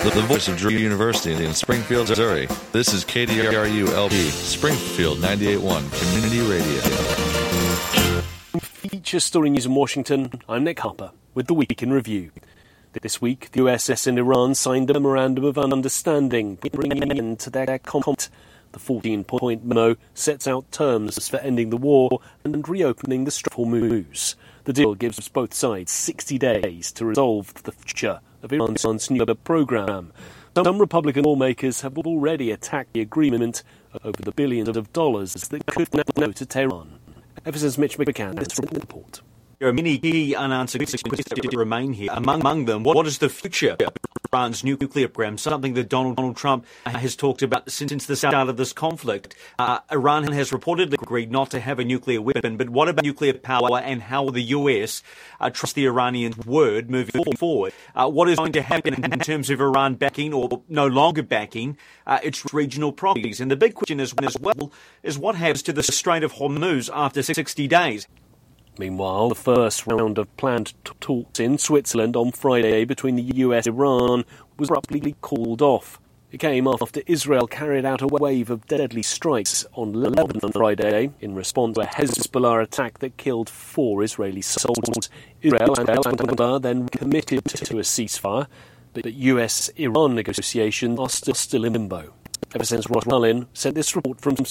The voice of Drew University in Springfield, Missouri. This is KDRU-LP, Springfield 98.1 Community Radio. Feature story news in Washington. I'm Nick Harper with the Week in Review. This week, the USS and Iran signed a memorandum of understanding, bringing an end to their conflict. The 14-point memo sets out terms for ending the war and reopening the Strait of Hormuz. The deal gives both sides 60 days to resolve the future of Iran's nuclear program. Some Republican lawmakers have already attacked the agreement over the billions of dollars that could now go to Tehran. Ever since Mitch McCann, this report. There are many key unanswered questions that remain here. Among them, what is the future of Iran's nuclear program? Something that Donald Trump has talked about since the start of this conflict. Iran has reportedly agreed not to have a nuclear weapon, but what about nuclear power and how will the US trust the Iranian word moving forward? What is going to happen in terms of Iran backing or no longer backing its regional properties? And the big question as well is what happens to the Strait of Hormuz after 60 days? Meanwhile, the first round of planned talks in Switzerland on Friday between the US and Iran was abruptly called off. It came after Israel carried out a wave of deadly strikes on Lebanon on Friday in response to a Hezbollah attack that killed 4 Israeli soldiers. Israel and Hezbollah then committed to a ceasefire, but US-Iran negotiations are still in limbo. Ever since Ross Mullin sent this report from